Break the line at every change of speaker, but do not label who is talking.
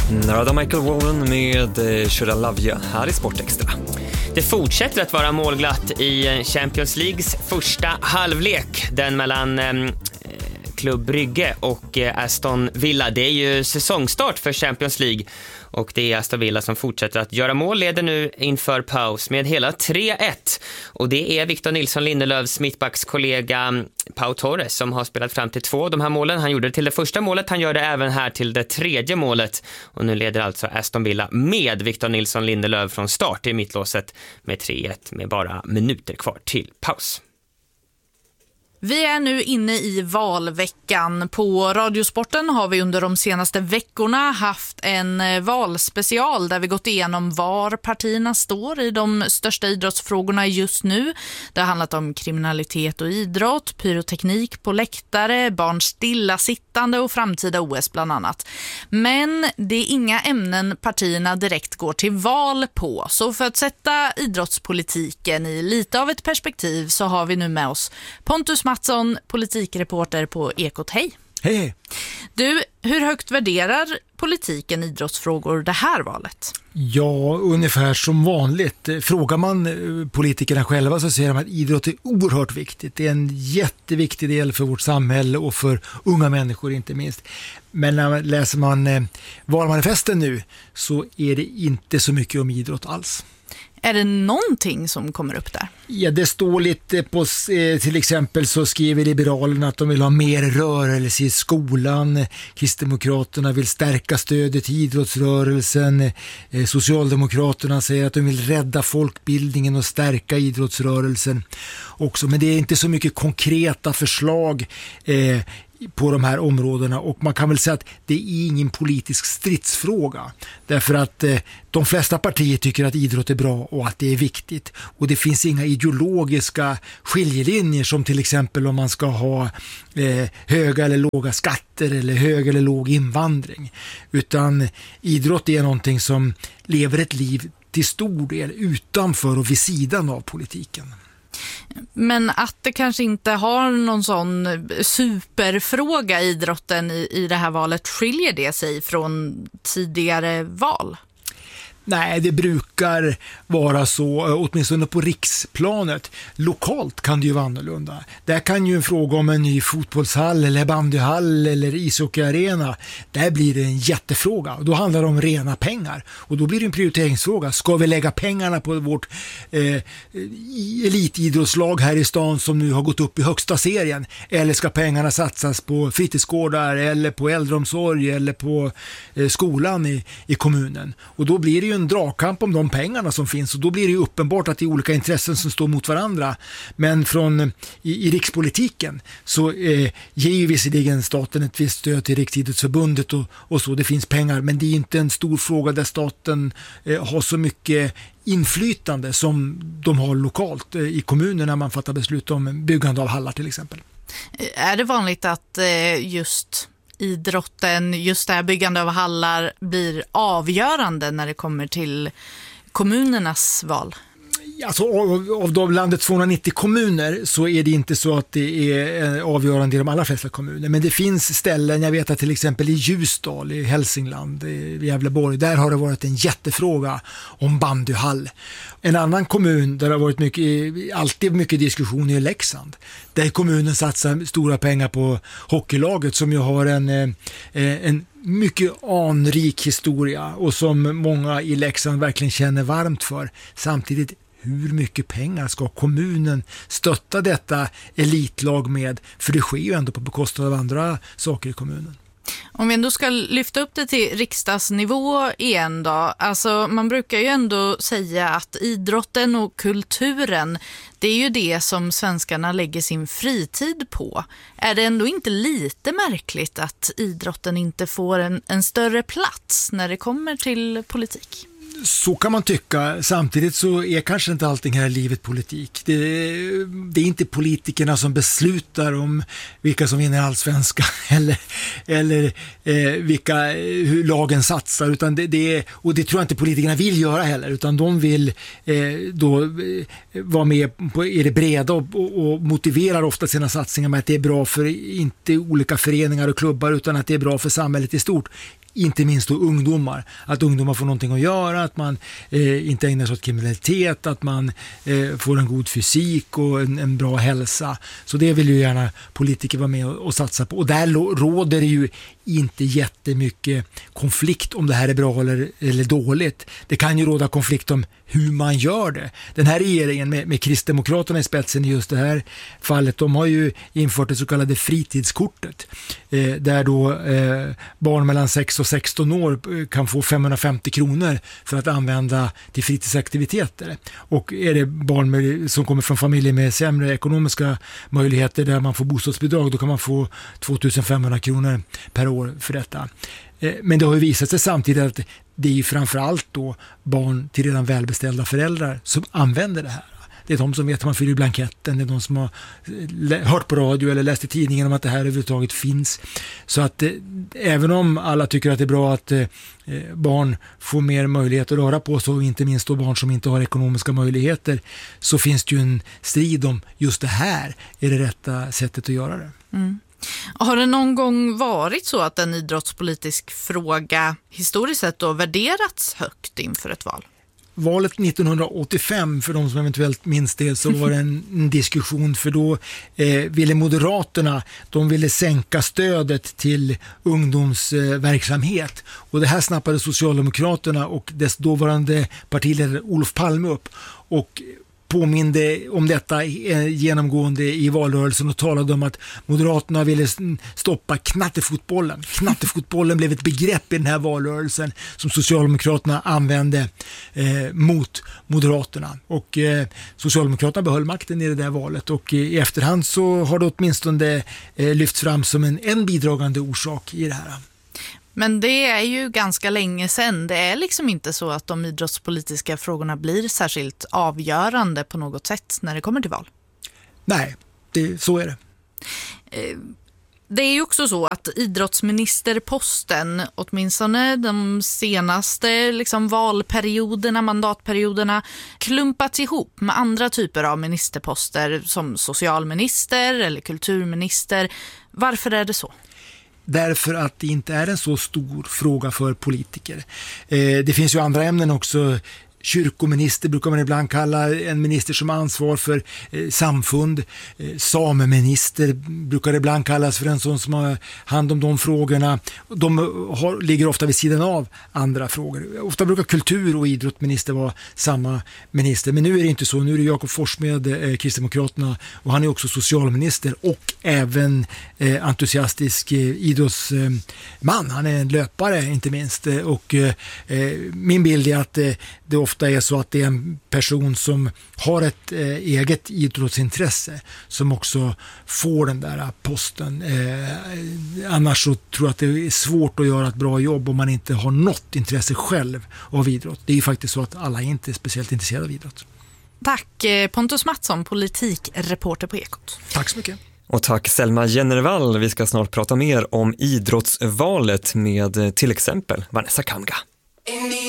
Nörda Michael Wallen med Should I Love You här i Sportextra.
Det fortsätter att vara målglatt i Champions Leagues första halvlek. Den mellan Klubb Brygge och Aston Villa. Det är ju säsongstart för Champions League. Och det är Aston Villa som fortsätter att göra mål, leder nu inför paus med hela 3-1. Och det är Victor Nilsson Lindelöfs mittbackskollega Pau Torres som har spelat fram till 2 av de här målen. Han gjorde det till det första målet, han gör det även här till det tredje målet. Och nu leder alltså Aston Villa med Victor Nilsson Lindelöf från start i mittlåset med 3-1 med bara minuter kvar till paus.
Vi är nu inne i valveckan. På Radiosporten har vi under de senaste veckorna haft en valspecial där vi gått igenom var partierna står i de största idrottsfrågorna just nu. Det har handlat om kriminalitet och idrott, pyroteknik på läktare, barns stillasittande och framtida OS bland annat. Men det är inga ämnen partierna direkt går till val på. Så för att sätta idrottspolitiken i lite av ett perspektiv så har vi nu med oss Pontus Mattsson, politikreporter på Ekot. Hej!
Hej!
Du, hur högt värderar politiken idrottsfrågor det här valet?
Ja, ungefär som vanligt. Frågar man politikerna själva så säger de att idrott är oerhört viktigt. Det är en jätteviktig del för vårt samhälle och för unga människor inte minst. Men när läser man valmanifesten nu så är det inte så mycket om idrott alls.
Är det någonting som kommer upp där?
Ja, det står lite på, till exempel så skriver Liberalerna att de vill ha mer rörelse i skolan. Kristdemokraterna vill stärka stödet till idrottsrörelsen. Socialdemokraterna säger att de vill rädda folkbildningen och stärka idrottsrörelsen också. Men det är inte så mycket konkreta förslag på de här områdena, och man kan väl säga att det är ingen politisk stridsfråga därför att de flesta partier tycker att idrott är bra och att det är viktigt, och det finns inga ideologiska skiljelinjer som till exempel om man ska ha höga eller låga skatter eller hög eller låg invandring, utan idrott är någonting som lever ett liv till stor del utanför och vid sidan av politiken.
Men att det kanske inte har någon sån superfråga i idrotten i det här valet, skiljer det sig från tidigare val?
Nej, det brukar vara så, åtminstone på riksplanet. Lokalt kan det ju vara annorlunda. Där kan ju en fråga om en ny fotbollshall eller bandyhall eller ishockeyarena, där blir det en jättefråga. Då handlar det om rena pengar. Och då blir det en prioriteringsfråga. Ska vi lägga pengarna på vårt elitidrottslag här i stan som nu har gått upp i högsta serien? Eller ska pengarna satsas på fritidsgårdar eller på äldreomsorg eller på skolan i kommunen? Och då blir det ju en dragkamp om de pengarna som finns, och då blir det ju uppenbart att det är olika intressen som står mot varandra. Men i rikspolitiken så ger ju visserligen staten ett visst stöd till Riksidrottsförbundet och så, det finns pengar, men det är inte en stor fråga där staten har så mycket inflytande som de har lokalt i kommunen när man fattar beslut om byggande av hallar till exempel.
Är det vanligt att just idrotten, just det här byggande av hallar, blir avgörande när det kommer till kommunernas val?
Alltså, av de landets 290 kommuner så är det inte så att det är avgörande i de allra flesta kommuner. Men det finns ställen, jag vet att till exempel i Ljusdal, i Hälsingland, i Gävleborg, där har det varit en jättefråga om bandyhall. En annan kommun där det har varit alltid mycket diskussion är Leksand. Där kommunen satsar stora pengar på hockeylaget som ju har en mycket anrik historia och som många i Leksand verkligen känner varmt för. Samtidigt, hur mycket pengar ska kommunen stötta detta elitlag med? För det sker ju ändå på bekostnad av andra saker i kommunen.
Om vi ändå ska lyfta upp det till riksdagsnivå igen då. Alltså man brukar ju ändå säga att idrotten och kulturen, det är ju det som svenskarna lägger sin fritid på. Är det ändå inte lite märkligt att idrotten inte får en större plats när det kommer till politik?
Så kan man tycka. Samtidigt så är kanske inte allting här i livet politik. Det är inte politikerna som beslutar om vilka som vinner allsvenskan eller hur lagen satsar, utan och det tror jag inte politikerna vill göra heller, utan de vill vara med på det breda och motiverar ofta sina satsningar med att det är bra för inte olika föreningar och klubbar, utan att det är bra för samhället i stort. inte minst då ungdomar. Att ungdomar får någonting att göra, att man inte ägnar sig åt kriminalitet, att man får en god fysik och en bra hälsa. Så det vill ju gärna politiker vara med och satsa på. Och där råder det ju inte jättemycket konflikt om det här är bra eller dåligt. Det kan ju råda konflikt om hur man gör det. Den här regeringen med Kristdemokraterna i spetsen i just det här fallet, de har ju infört det så kallade fritidskortet där då barn mellan 6 och 16 år kan få 550 kronor för att använda till fritidsaktiviteter. Och är det barn som kommer från familjer med sämre ekonomiska möjligheter där man får bostadsbidrag, då kan man få 2500 kronor per år för detta. Men det har ju visat sig samtidigt att det är ju framförallt då barn till redan välbeställda föräldrar som använder det här. Det är de som vet att man fyller blanketten, det är de som har hört på radio eller läst i tidningen om att det här överhuvudtaget finns. Så att även om alla tycker att det är bra att barn får mer möjlighet att röra på sig, och inte minst då barn som inte har ekonomiska möjligheter, så finns det ju en strid om just det här är det rätta sättet att göra det.
Mm. Har det någon gång varit så att en idrottspolitisk fråga historiskt sett då värderats högt inför ett val?
Valet 1985, för de som eventuellt minns det, så var det en diskussion, för då ville Moderaterna, de ville sänka stödet till ungdomsverksamhet, och det här snappade Socialdemokraterna och dess dåvarande partiledare Olof Palme upp och påminde om detta genomgående i valrörelsen och talade om att Moderaterna ville stoppa knattefotbollen. Knattefotbollen blev ett begrepp i den här valrörelsen som Socialdemokraterna använde mot Moderaterna. Och Socialdemokraterna behöll makten i det där valet, och i efterhand så har det åtminstone lyfts fram som en bidragande orsak i det här.
Men det är ju ganska länge sedan. Det är liksom inte så att de idrottspolitiska frågorna blir särskilt avgörande på något sätt när det kommer till val.
Nej, så är det.
Det är ju också så att idrottsministerposten, åtminstone de senaste valperioderna, mandatperioderna, klumpats ihop med andra typer av ministerposter som socialminister eller kulturminister. Varför är det så?
Därför att det inte är en så stor fråga för politiker. Det finns ju andra ämnen också. Kyrkominister brukar man ibland kalla en minister som har ansvar för samfund. Sameminister brukar det ibland kallas för en sån som har hand om de frågorna. De ligger ofta vid sidan av andra frågor. Ofta brukar kultur- och idrottsminister vara samma minister. Men nu är det inte så. Nu är det Jakob Forssmed, Kristdemokraterna, och han är också socialminister och även entusiastisk idrottsman. Han är en löpare inte minst. Och min bild är att det ofta är så att det är en person som har ett eget idrottsintresse som också får den där posten. Annars så tror jag att det är svårt att göra ett bra jobb om man inte har något intresse själv av idrott. Det är ju faktiskt så att alla inte är speciellt intresserade av idrott. Tack
Pontus Mattsson, politikreporter på Ekot.
Tack så mycket.
Och tack Selma Jennervall. Vi ska snart prata mer om idrottsvalet med till exempel Vanessa Kamga.